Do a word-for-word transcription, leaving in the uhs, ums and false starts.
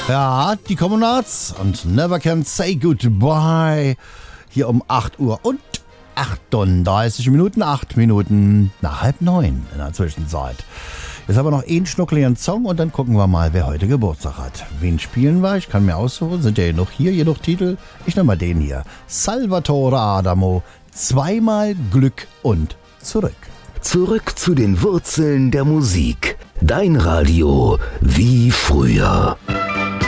Ja, die Kommunards und Never Can Say Goodbye. Hier um acht Uhr und achtunddreißig Minuten, acht Minuten nach halb neun in der Zwischenzeit. Jetzt haben wir noch einen schnuckeligen Song und dann gucken wir mal, wer heute Geburtstag hat. Wen spielen wir? Ich kann mir aussuchen. Sind ja genug hier, genug Titel. Ich nehme mal den hier. Salvatore Adamo. Zweimal Glück und zurück. Zurück zu den Wurzeln der Musik. Dein Radio wie früher.